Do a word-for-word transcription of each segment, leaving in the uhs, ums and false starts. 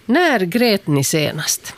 När grät ni senast?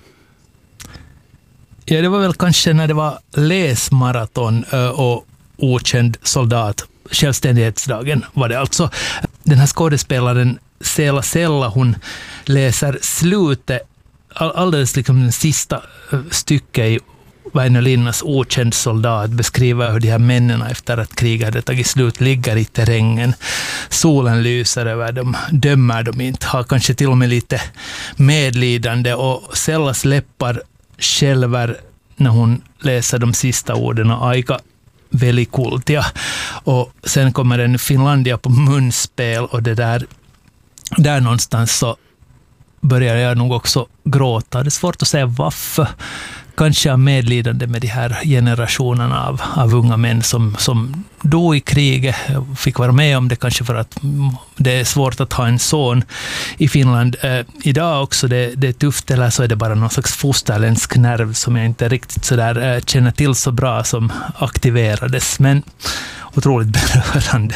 Ja, det var väl kanske när det var läsmaraton och okänd soldat. Självständighetsdagen var det alltså. Den här skådespelaren Sela Sella, hon läser slutet, alldeles liksom den sista stycket i Väinö Linnas Okänd soldat, beskriver hur de här männen efter att kriget hade tagit slut ligger i terrängen. Solen lyser över dem, dömer dem inte, har kanske till och med lite medlidande, och Sellas läppar skälver när hon läser de sista orden och aika velikultia. Och sen kommer en Finlandia på munspel, och det där där någonstans så börjar jag nog också gråta. det är svårt att säga varför. Kanske av medlidande med de här generationerna av, av unga män som, som dog i kriget. Jag fick vara med om det, kanske för att det är svårt att ha en son i Finland eh, idag också. Det, det är tufft, eller så är det bara någon slags fosterländsk nerv som jag inte riktigt så där, eh, känner till så bra, som aktiverades. Men otroligt berörande.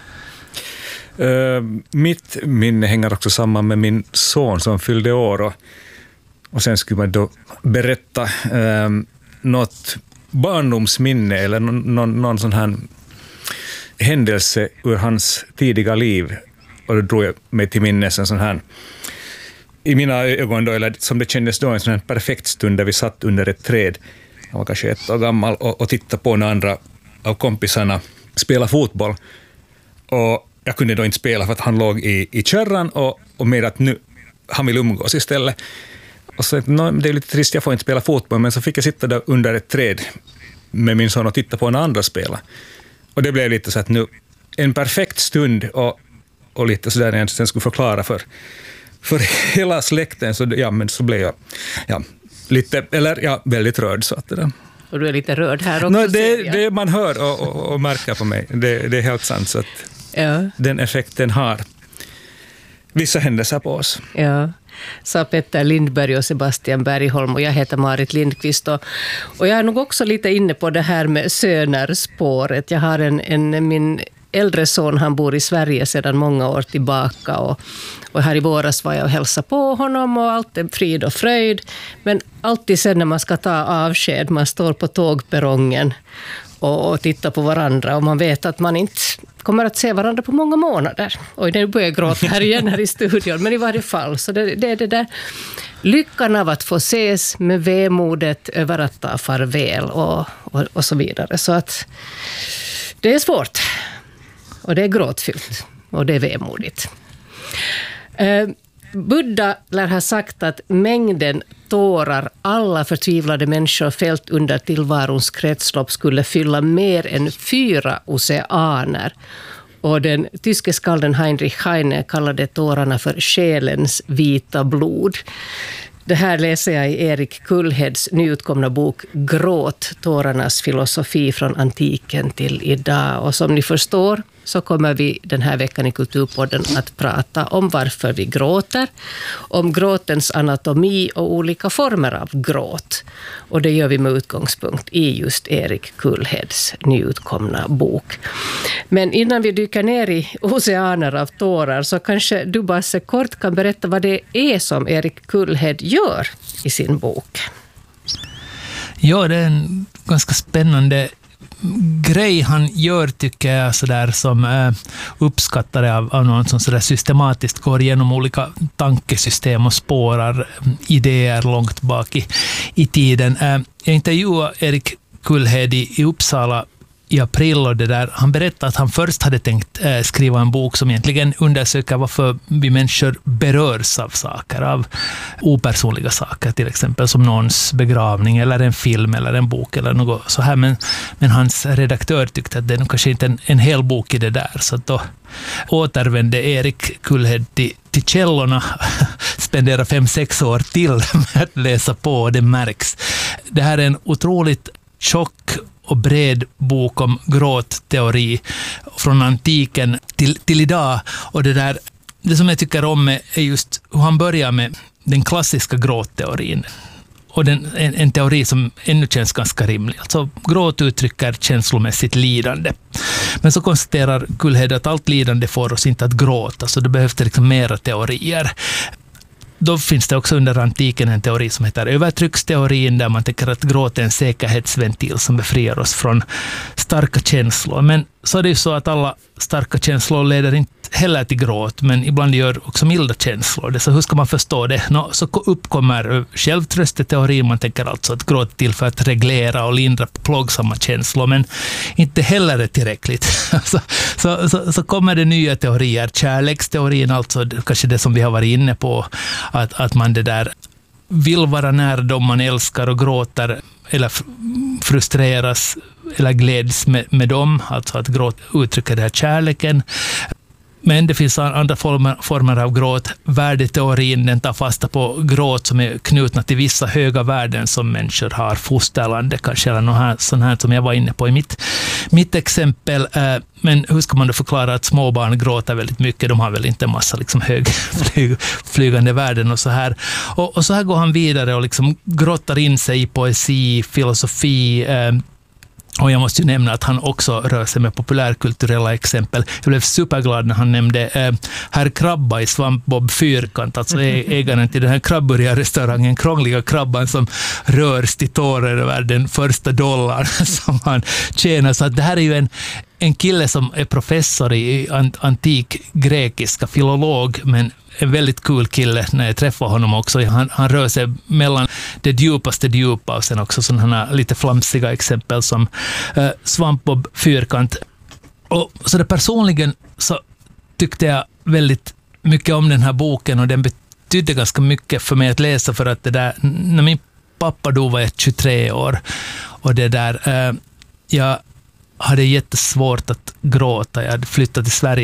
Uh, mitt minne hänger också samman med min son som fyllde år, och, och sen skulle man då berätta uh, något barndomsminne eller någon, någon, någon sån här händelse ur hans tidiga liv, och då drog jag mig till minnes en sån här, i mina ögon då, eller som det kändes då, en sån här perfekt stund där vi satt under ett träd. Jag var kanske ett år gammal och, och tittade på när andra av kompisarna spela fotboll, och jag kunde då inte spela för att han låg i, i kärran, och, och med att nu han vill umgås istället. Och så, no, det är lite trist, jag får inte spela fotboll, men så fick jag sitta där under ett träd med min son och titta på en andra spela. Och det blev lite så att nu, en perfekt stund, och, och lite sådär när jag sen skulle förklara för, för hela släkten, så, ja, men så blev jag ja, lite, eller ja, väldigt rörd. Så att det där. Och du är lite rörd här också. No, det, det man hör och, och, och märker på mig, det, det är helt sant, så att ja. Den effekten har vissa händelser på oss. Ja, sa Petter Lindberg och Sebastian Bergholm, och jag heter Marit Lindqvist. Och, och jag är nog också lite inne på det här med sönerspåret. Jag har en, en min äldre son, han bor i Sverige sedan många år tillbaka, och, och här i våras var jag och hälsade på honom, och allt är frid och fröjd. Men alltid sen när man ska ta avsked, man står på tågperrongen och, och tittar på varandra, och man vet att man inte kommer att se varandra på många månader. Oj, nu börjar jag gråta här igen här i studion, men i varje fall. Så det, det är det där lyckan av att få ses, med vemodet över att ta farväl och, och, och så vidare. Så att det är svårt, och det är gråtfyllt, och det är vemodigt. Eh, Buddha lär ha sagt att mängden tårar alla förtvivlade människor fällt under tillvarons kretslopp skulle fylla mer än fyra oceaner. Och den tyske skalden Heinrich Heine kallade tårarna för själens vita blod. Det här läser jag i Erik Kullheds nyutkomna bok Gråt, tårarnas filosofi från antiken till idag. Och som ni förstår så kommer vi den här veckan i Kulturpodden att prata om varför vi gråter, om gråtens anatomi och olika former av gråt. Och det gör vi med utgångspunkt i just Erik Kullheds nyutkomna bok. Men innan vi dyker ner i oceaner av tårar, så kanske du bara så kort kan berätta vad det är som Erik Kullhed gör i sin bok. Ja, det är en ganska spännande grej han gör, tycker jag, så där, som äh, uppskattare av, av någon som så där systematiskt går igenom olika tankesystem och spårar idéer långt bak i, i tiden. Äh, jag intervjuade Erik Kullhed i, i Uppsala i april, och det där, han berättade att han först hade tänkt äh, skriva en bok som egentligen undersöker varför vi människor berörs av saker, av opersonliga saker, till exempel som någons begravning eller en film eller en bok eller något så här, men, men hans redaktör tyckte att det är nog kanske inte en, en hel bok i det där, så då återvände Erik Kullhed till, till källorna, spenderade fem, sex år till med att läsa på, och det märks. Det här är en otroligt tjock och bred bok om gråtteori från antiken till, till idag. Och det där, det som jag tycker om är just hur han börjar med den klassiska gråtteorin. Och den, en, en teori som ännu känns ganska rimlig. Alltså gråt uttrycker känslomässigt lidande. Men så konstaterar Kullhed att allt lidande får oss inte att gråta, så det behövs liksom mera teorier. då finns det också under antiken en teori som heter övertrycksteorin, där man tänker att gråt är en säkerhetsventil som befriar oss från starka känslor. Men så är det ju så att alla starka känslor leder inte heller till gråt, men ibland gör också milda känslor. Så hur ska man förstå det? Nå, så uppkommer självtrösteteorin. Man tänker alltså att gråt är till för att reglera och lindra plågsamma känslor, men inte heller är tillräckligt. så, så, så, så kommer det nya teorier. Kärleksteorin, alltså kanske det som vi har varit inne på, att, att man det där vill vara nära dem man älskar och gråter eller frustreras eller gläds med, med dem, alltså att gråt uttrycker den här kärleken. Men det finns andra former, former av gråt. Värdeteorin, den tar fasta på gråt som är knutna till vissa höga värden som människor har, fosterlande kanske, eller något här, sånt här som jag var inne på i mitt, mitt exempel. Men hur ska man då förklara att småbarn gråter väldigt mycket? De har väl inte en massa liksom hög flyg, flygande värden och så här. Och, och så här går han vidare och liksom grottar in sig i poesi, filosofi. Och jag måste ju nämna att han också rör sig med populärkulturella exempel. Jag blev superglad när han nämnde eh, herr Krabba i Svampbob Fyrkant, alltså ägaren till den här krabburgarrestaurangen, krångliga krabban som rörs till tårar över den första dollarn som han tjänar. Så att det här är ju en En kille som är professor i antik grekiska, filolog, men en väldigt kul kille när jag träffar honom också. Han, han rör sig mellan det djupaste djupa och sen också sådana lite flamsiga exempel som eh, Svampbob Fyrkant. Och så det personligen så tyckte jag väldigt mycket om den här boken, och den betydde ganska mycket för mig att läsa, för att det där, när min pappa dog var jag tjugotre år, och det där, eh, jag hade jättesvårt att gråta. Jag hade flyttat till Sverige